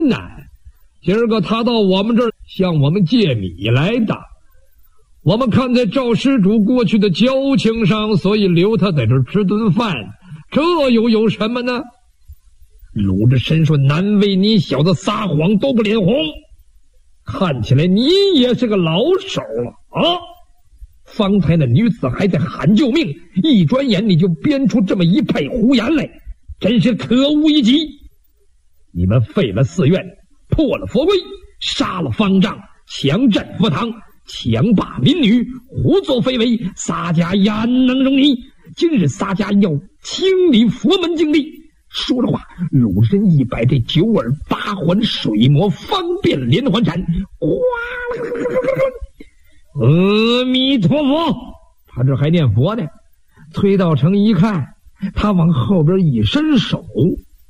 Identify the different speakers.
Speaker 1: 呐，今儿个他到我们这儿向我们借米来的，我们看在赵施主过去的交情上，所以留他在这儿吃顿饭，这又有什么呢？鲁智深说：难为你小子撒谎都不脸红，看起来你也是个老手了啊！方才那女子还在喊救命，一转眼你就编出这么一派胡言来，真是可恶一极！你们废了寺院，破了佛规，杀了方丈，强占佛堂，强霸民女，胡作非为，洒家焉能容你？今日洒家要清理佛门净利。说着话，鲁智深一摆这九耳八环水魔方便连环斩，阿弥陀佛！他这还念佛呢。崔道成一看，他往后边一伸手，